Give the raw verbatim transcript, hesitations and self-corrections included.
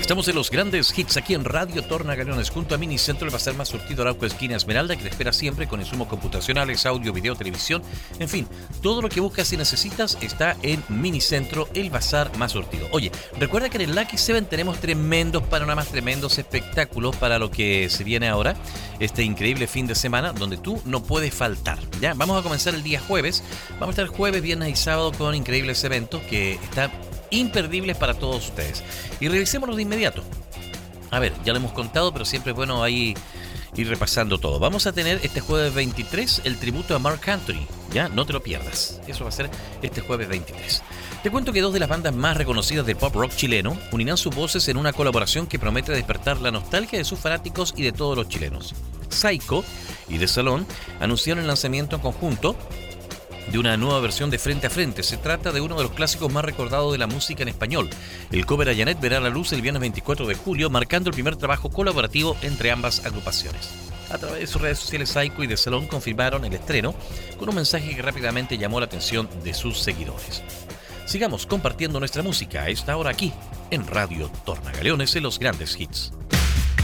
Estamos en los grandes hits aquí en Radio Tornagaleones junto a Minicentro, el bazar más surtido Arauco, esquina Esmeralda, que te espera siempre con insumos computacionales, audio, video, televisión, en fin, todo lo que buscas y necesitas está en Minicentro, el bazar más surtido. Oye, recuerda que en el Lucky Seven tenemos tremendos panoramas, tremendos espectáculos para lo que se viene ahora, este increíble fin de semana donde tú no puedes faltar. Ya, vamos a comenzar el día jueves, vamos a estar jueves, viernes y sábado con increíbles eventos que están imperdibles para todos ustedes. Y revisémoslos de inmediato. A ver, ya lo hemos contado, pero siempre es bueno ahí ir repasando todo. Vamos a tener este jueves veintitrés el tributo a Marc Anthony. Ya, no te lo pierdas. Eso va a ser este jueves veintitrés. Te cuento que dos de las bandas más reconocidas del pop rock chileno unirán sus voces en una colaboración que promete despertar la nostalgia de sus fanáticos y de todos los chilenos. Psycho y The Salón anunciaron el lanzamiento en conjunto de una nueva versión de Frente a Frente. Se trata de uno de los clásicos más recordados de la música en español. El cover a Janet verá la luz el viernes veinticuatro de julio, marcando el primer trabajo colaborativo entre ambas agrupaciones. A través de sus redes sociales, Psycho y The Salón confirmaron el estreno con un mensaje que rápidamente llamó la atención de sus seguidores. Sigamos compartiendo nuestra música a esta hora aquí en Radio Tornagaleones en los grandes hits.